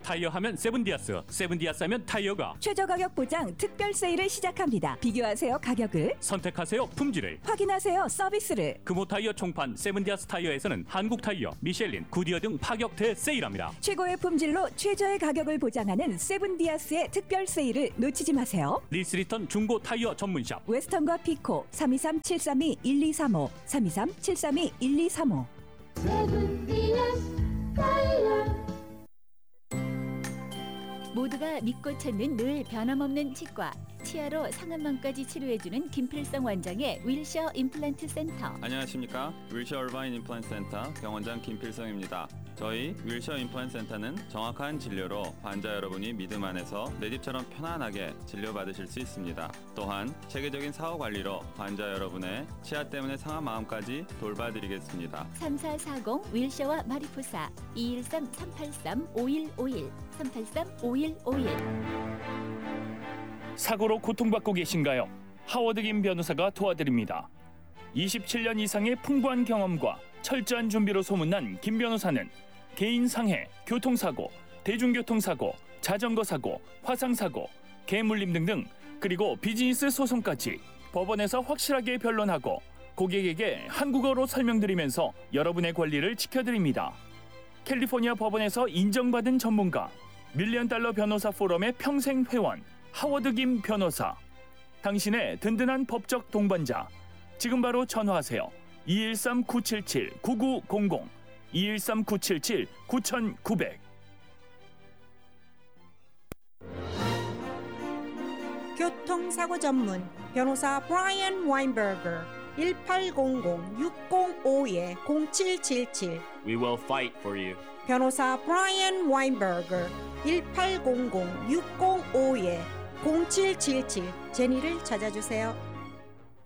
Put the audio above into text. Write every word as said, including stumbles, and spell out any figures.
타이어 하면 세븐디아스, 세븐디아스 하면 타이어가 최저 가격 보장 특별 세일을 시작합니다. 비교하세요 가격을, 선택하세요 품질을, 확인하세요 서비스를. 금호 타이어 총판 세븐디아스 타이어에서는 한국 타이어, 미셸린, 구디어 등 파격 대세일합니다. 최고의 품질로 최저의 가격을 보장하는 세븐디아스의 특별 세일을 놓치지 마세요. 리스리턴 중고 타이어 전문샵 웨스턴과 피코 삼이삼 칠삼이 일이삼오 삼이삼 칠삼이 일이삼오. 모두가 믿고 찾는 늘 변함없는 치과, 치아로 상한망까지 치료해주는 김필성 원장의 윌셔 임플란트 센터. 안녕하십니까. 윌셔 얼바인 임플란트 센터 병원장 김필성입니다. 저희 윌셔 임플란트 센터는 정확한 진료로 환자 여러분이 믿음 안에서 내 집처럼 편안하게 진료받으실 수 있습니다. 또한 체계적인 사후 관리로 환자 여러분의 치아 때문에 상한 마음까지 돌봐드리겠습니다. 삼사사공 윌셔와 마리포사 이일삼 삼팔삼 오일오일 삼팔삼 오일오일. 사고로 고통받고 계신가요? 하워드 김 변호사가 도와드립니다. 이십칠 년 이상의 풍부한 경험과 철저한 준비로 소문난 김 변호사는 개인 상해, 교통사고, 대중교통사고, 자전거 사고, 화상사고, 개물림 등등, 그리고 비즈니스 소송까지 법원에서 확실하게 변론하고 고객에게 한국어로 설명드리면서 여러분의 권리를 지켜드립니다. 캘리포니아 법원에서 인정받은 전문가, 밀리언 달러 변호사 포럼의 평생 회원, 하워드 김 변호사. 당신의 든든한 법적 동반자. 지금 바로 전화하세요. 이일삼 구칠칠 구구공공 이일삼 구칠칠 구구공공. 교통사고 전문 변호사 브라이언 와인버거 일팔공공 육공오이 공칠칠칠. We will fight for you. 변호사 브라이언 와인버거 일팔공공 육공오이 공칠칠칠. 제니를 찾아주세요.